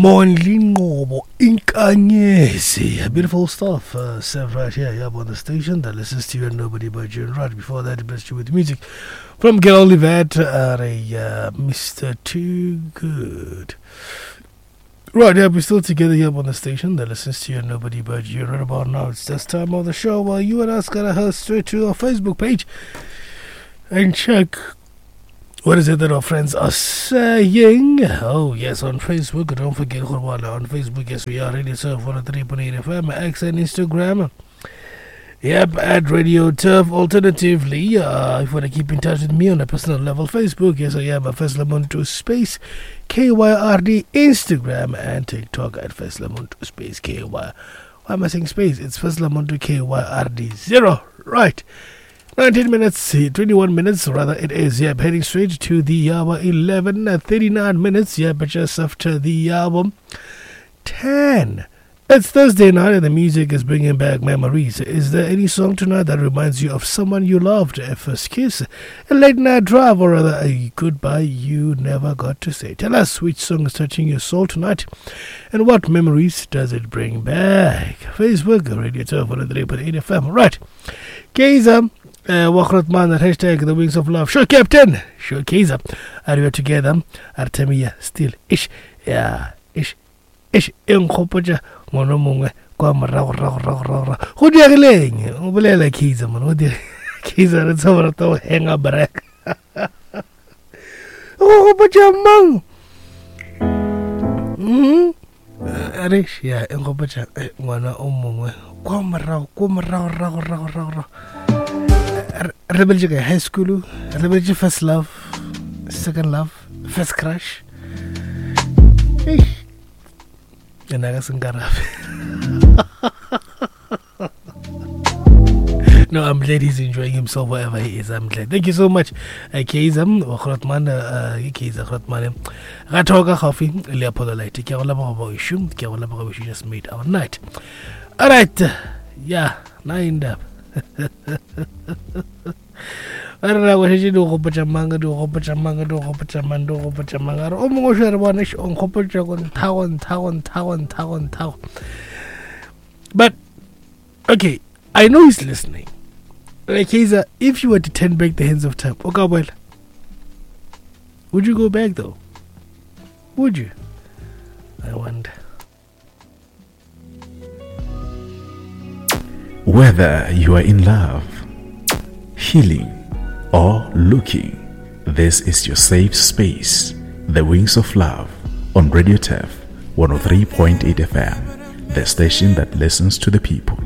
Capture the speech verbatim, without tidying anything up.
Monly Ngobo Inkanyesi. Beautiful stuff. Uh, Seth right here, yeah, on the station that listens to you and nobody but you. And right before that, blessed you with music from Gail Olivet, uh, uh, Mister Too Good. Right, yeah, we're still together here on the station that listens to you and nobody but you. Right about now, it's this time of the show where you and us gotta head straight to our Facebook page and check what is it that our friends are saying. Oh, yes, on Facebook. Don't forget, on Facebook, yes, we are Radio Turf one oh three point eight F M, X and Instagram. Yep, at Radio Turf. Alternatively, uh, if you want to keep in touch with me on a personal level, Facebook, yes, I am at Faisal Muntu Space K Y R D, Instagram and TikTok at Faisal Muntu Space K Y. Why am I saying space? It's Faisal Muntu K Y R D zero. Right. nineteen minutes, twenty-one minutes, rather it is, yeah, heading straight to the hour eleven, uh, thirty-nine minutes, yeah, but just after the hour ten. It's Thursday night and the music is bringing back memories. Is there any song tonight that reminds you of someone you loved, a first kiss, a late night drive, or rather a goodbye you never got to say? Tell us which song is touching your soul tonight and what memories does it bring back. Facebook, Radio Turf one oh three point eight F M. Right, Kaiser. Uh, Wakratman at hashtag the wings of love. Sure, Captain. Sure, Kaiser. Are we together? Artemia still. Ish. Yeah. Ish. Ish. Enkopaja. Mono munga. Kwa marao rao rao rao rao. Who do you like? Ubelela Kaiser, man. Who do you Kaiser? It's over to hang up back. Oh, but your mom. Hmm. Arish. Yeah. Enkopaja. Mono munga. Kwa marao. Kwa marao rao rao rao rao. Rebellion high school, Rebellion first love, second love, first crush. And I guess I'm gonna No, I'm glad he's enjoying himself wherever he is. I'm glad. Thank you so much, Keizam, Wakratman, Keiza Kratman, Ratoga Coffee, Leopoldite, Kerolaba issue, Kerolaba, we just made our night. Alright, yeah, lined up. I don't know what you do. Hopachamanga do Hopachamanga do Hopachamando Hopachamanga. Oh, Mosher one is on Hopachagon Town, Town, Town, Town, Town. But okay, I know he's listening. Like, Kaiser, if you were to turn back the hands of time, okay, well, would you go back though? Would you? I wonder. Whether you are in love, healing, or looking, this is your safe space. The Wings of Love on Radio Turf one oh three point eight F M, the station that listens to the people.